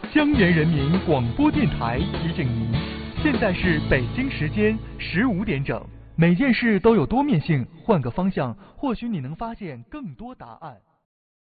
江源人民广播电台提醒您，现在是北京时间15点整。每件事都有多面性，换个方向，或许你能发现更多答案。